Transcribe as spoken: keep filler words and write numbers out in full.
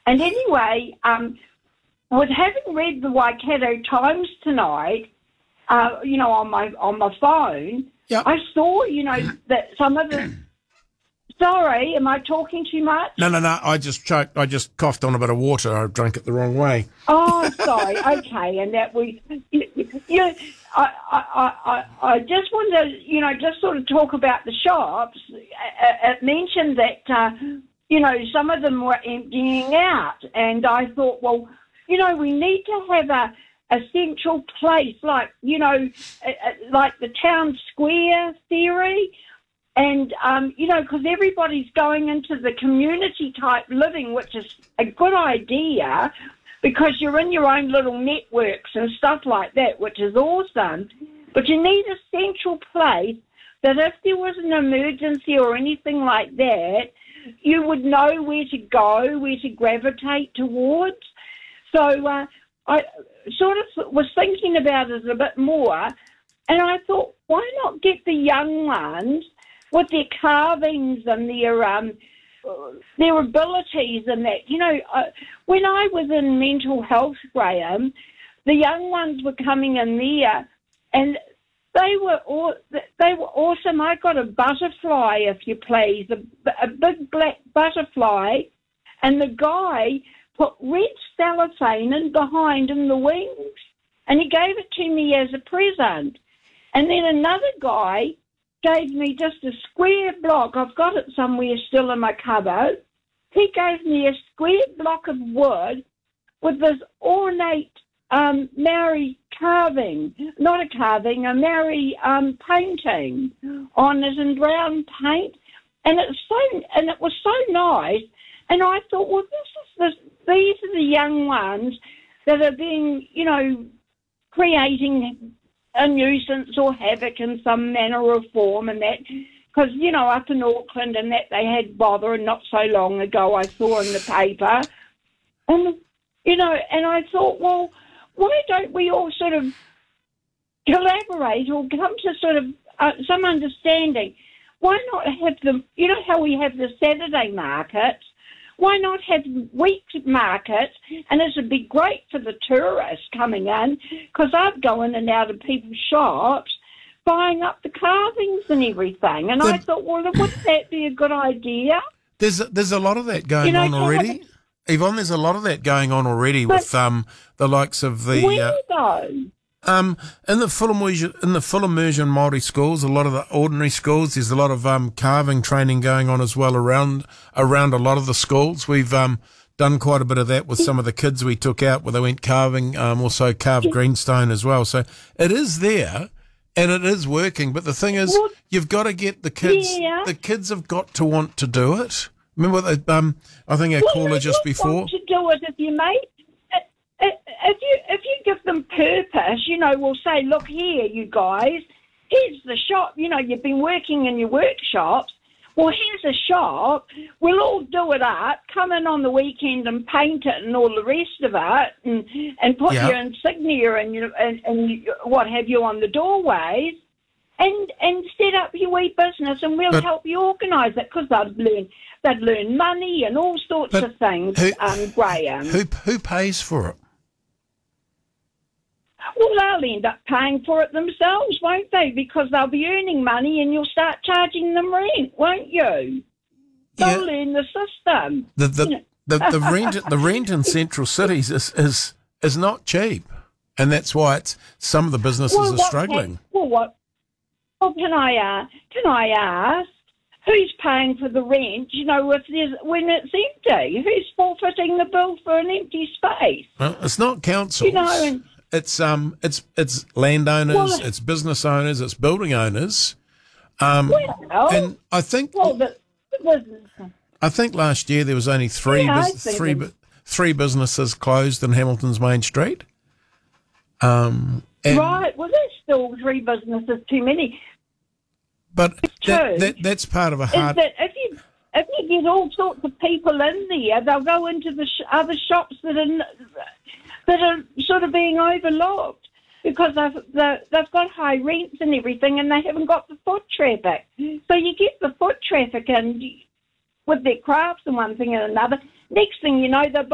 And anyway, um, with having read the Waikato Times tonight, uh, you know, on my on my phone, Yep. I saw, you know, that some of the. Sorry, am I talking too much? No, no, no. I just choked. I just coughed on a bit of water. I drank it the wrong way. Oh, sorry. Okay, and that we, you, you I, I, I, I just wanted to, you know, just sort of talk about the shops. It mentioned that, uh, you know, some of them were emptying out, and I thought, well, you know, we need to have a, a central place, like, you know, like the town square theory. And, um, you know, because everybody's going into the community-type living, which is a good idea because you're in your own little networks and stuff like that, which is awesome. But you need a central place that if there was an emergency or anything like that, you would know where to go, where to gravitate towards. So uh, I sort of was thinking about it a bit more, and I thought, why not get the young ones with their carvings and their um, their abilities and that. You know, uh, when I was in mental health, Graham, the young ones were coming in there, and they were all, they were awesome. I got a butterfly, if you please, a, a big black butterfly, and the guy put red cellophane in behind in the wings, and he gave it to me as a present. And then another guy gave me just a square block. I've got it somewhere still in my cupboard. He gave me a square block of wood with this ornate um, Maori carving, not a carving, a Maori um, painting on it in brown paint, and it's so and it was so nice. And I thought, well, this is this, these are the young ones that are being, you know, creating a nuisance or havoc in some manner or form, and that, because, you know, up in Auckland and that they had bother, and not so long ago I saw in the paper, and, you know, and I thought, well, why don't we all sort of collaborate or come to sort of uh, some understanding? Why not have them, you know how we have the Saturday markets? Why not have week markets? And it would be great for the tourists coming in, because I'd go in and out of people's shops buying up the carvings and everything. And the, I thought, well, wouldn't that be a good idea? There's a, there's a lot of that going you know, on already. Yvonne, there's a lot of that going on already with um, the likes of the... Where, uh, though? Um, in the full immersion, in the full immersion Māori schools, a lot of the ordinary schools, there's a lot of um, carving training going on as well around around a lot of the greenstones. We've um, done quite a bit of that with some of the kids we took out where they went carving, um, also carved greenstone as well. So it is there and it is working. But the thing is, well, you've got to get the kids. Yeah. The kids have got to want to do it. Remember what they, um, I think our well, caller just they before. Want to do it if you mate. If you if you give them purpose, you know, we'll say, look here, you guys, here's the shop. You know, you've been working in your workshops. Well, here's a shop. We'll all do it up, come in on the weekend and paint it and all the rest of it, and and put Yeah. your insignia and, your, and, and what have you on the doorways, and and set up your wee business, and we'll But- help you organise it, because they'd learn, they'd learn money and all sorts But of things, who- um, Graham. Who who pays for it? Well, they'll end up paying for it themselves, won't they? Because they'll be earning money and you'll start charging them rent, won't you? They'll Yeah. learn the system. The the, You know. the, the rent the rent in central cities is, is is not cheap, and that's why it's some of the businesses Well, are what struggling. can- well, what? Well, can I uh, can I ask who's paying for the rent? You know, if there's when it's empty, who's forfeiting the bill for an empty space? Well, it's not councils. You know, and it's um it's it's landowners, Well, it's business owners, it's building owners. Um, well, and I think well, the, it was. I think last year there was only three Yeah, I bus- think three it- bu- three businesses closed in Hamilton's Main Street. Um, and, Right, well, there's still three businesses too many. but that, true. that that's part of a Is hard. that if you if you get all sorts of people in there, they'll go into the sh- other shops that are n- that are sort of being overlooked because they've they've they've got high rents and everything, and they haven't got the foot traffic. So you get the foot traffic in with their crafts and one thing and another. Next thing you know, they're